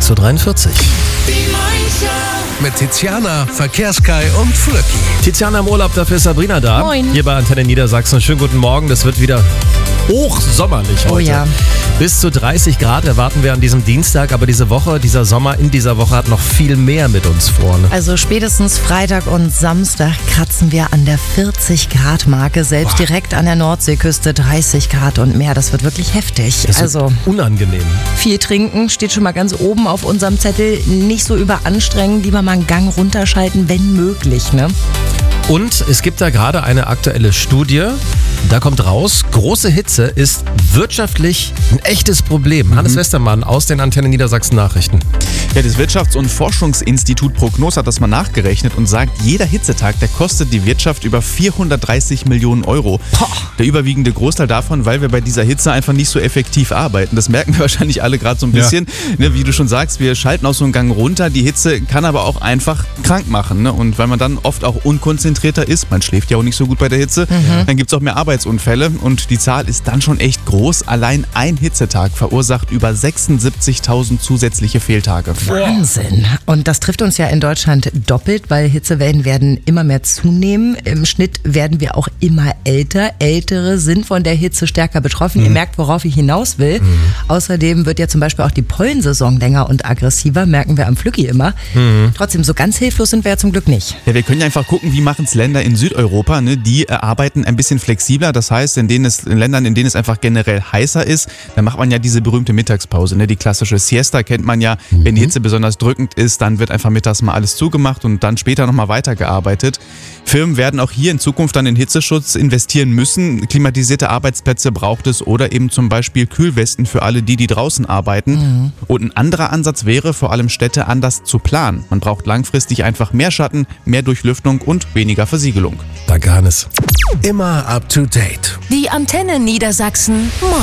6.43 Uhr. Mit Tiziana, Verkehrskai und Flöcki. Tiziana im Urlaub, dafür ist Sabrina da. Moin. Hier bei Antenne Niedersachsen. Schönen guten Morgen. Das wird wieder hochsommerlich heute. Oh ja. Bis zu 30 Grad erwarten wir an diesem Dienstag. Aber dieser Sommer in dieser Woche hat noch viel mehr mit uns vor. Ne? Also spätestens Freitag und Samstag kratzen wir an der 40-Grad-Marke. Selbst direkt an der Nordseeküste 30 Grad und mehr. Das wird wirklich heftig. Das Also wird unangenehm. viel trinken steht schon mal ganz oben auf unserem Zettel. Nicht so überanstrengen, lieber mal einen Gang runterschalten, wenn möglich. Ne? Und es gibt da gerade eine aktuelle Studie. Da kommt raus, große Hitze ist wirtschaftlich ein echtes Problem. Hannes Westermann aus den Antenne Niedersachsen Nachrichten. Ja, das Wirtschafts- und Forschungsinstitut Prognos hat das mal nachgerechnet und sagt, jeder Hitzetag, der kostet die Wirtschaft über 430 Millionen Euro. Der überwiegende Großteil davon, weil wir bei dieser Hitze einfach nicht so effektiv arbeiten. Das merken wir wahrscheinlich alle gerade so ein bisschen. Ne, wie du schon sagst, wir schalten auch so einen Gang runter. Die Hitze kann aber auch einfach krank machen. Ne? Und weil man dann oft auch unkonzentrierter ist, man schläft ja auch nicht so gut bei der Hitze, dann gibt es auch mehr Arbeitsunfälle und die Zahl ist dann schon echt groß. Allein ein Hitzetag verursacht über 76.000 zusätzliche Fehltage. Wahnsinn. Und das trifft uns ja in Deutschland doppelt, weil Hitzewellen werden immer mehr zunehmen. Im Schnitt werden wir auch immer älter. Ältere sind von der Hitze stärker betroffen. Ihr merkt, worauf ich hinaus will. Außerdem wird ja zum Beispiel auch die Pollensaison länger und aggressiver. Merken wir am Flücki immer. Trotzdem, so ganz hilflos sind wir ja zum Glück nicht. Ja, wir können ja einfach gucken, wie machen es Länder in Südeuropa. Ne? Die arbeiten ein bisschen flexibler. Das heißt, in Ländern, in denen es einfach generell heißer ist, da macht man ja diese berühmte Mittagspause. Ne? Die klassische Siesta kennt man ja. Wenn die Hitze besonders drückend ist, dann wird einfach mittags mal alles zugemacht und dann später nochmal weitergearbeitet. Firmen werden auch hier in Zukunft dann in Hitzeschutz investieren müssen. Klimatisierte Arbeitsplätze braucht es oder eben zum Beispiel Kühlwesten für alle, die draußen arbeiten. Und ein anderer Ansatz wäre, vor allem Städte anders zu planen. Man braucht langfristig einfach mehr Schatten, mehr Durchlüftung und weniger Versiegelung. Danke, Hannes. Immer up to date. Die Antenne Niedersachsen